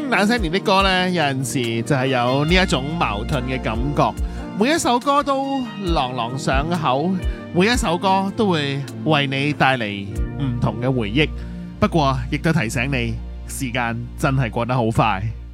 聽那些年的歌呢，有陣時就係有呢一種矛盾嘅感覺。每一首歌都朗朗上口，每一首歌都會為你帶嚟唔同嘅回憶。不過亦都提醒你，時間真係過得好快。